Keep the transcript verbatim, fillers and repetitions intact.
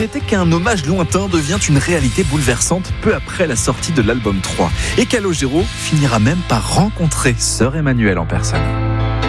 était qu'un hommage lointain devient une réalité bouleversante peu après la sortie de l'album trois. Et Calogero finira même par rencontrer Sœur Emmanuelle en personne.